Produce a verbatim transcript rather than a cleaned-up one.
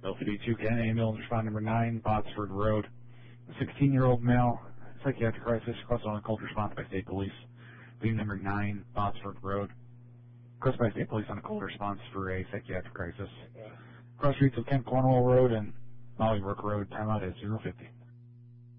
L fifty-two Ken, ambulance respond number nine, Botsford Road. sixteen-year-old male, psychiatric crisis, requested on a cold response by state police. Lead number nine, Botsford Road. Requested by state police on a cold response for a psychiatric crisis. Cross streets of Kent Cornwall Road and Molly Brook Road, timeout at zero fifty.